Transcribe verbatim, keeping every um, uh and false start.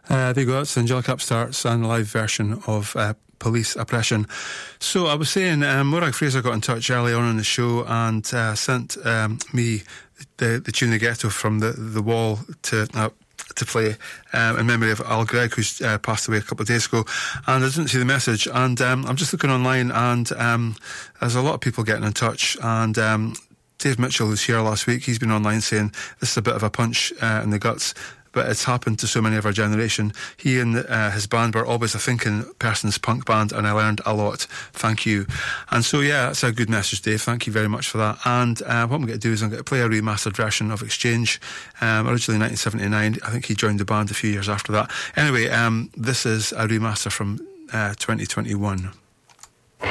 Uh, there you go, that's Angelic Upstarts and a live version of uh, Police Oppression. So I was saying, um, Morag Fraser got in touch early on in the show and uh, sent um, me the, the tune The Ghetto from the, the Wall to... Uh, to play um, in memory of Al Gregg, who's uh, passed away a couple of days ago, and I didn't see the message, and um, I'm just looking online, and um, there's a lot of people getting in touch, and um, Dave Mitchell, who's here last week, he's been online saying this is a bit of a punch uh, in the guts, but it's happened to so many of our generation. He and uh, his band were always a thinking person's punk band, and I learned a lot. Thank you. And so, yeah, that's a good message, Dave. Thank you very much for that. And uh, what I'm going to do is I'm going to play a remastered version of Exchange, um, originally nineteen seventy-nine. I think he joined the band a few years after that. Anyway, um, this is a remaster from uh, twenty twenty-one.